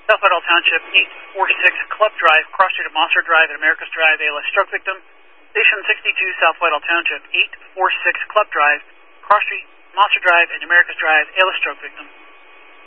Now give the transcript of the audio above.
South Whitehall Township, 846 Club Drive, cross street of Monster Drive and Americus Drive, ALS stroke victim. Station 62, South Whitehall Township, 846 Club Drive, cross street, Monster Drive and Americus Drive, ALS stroke victim.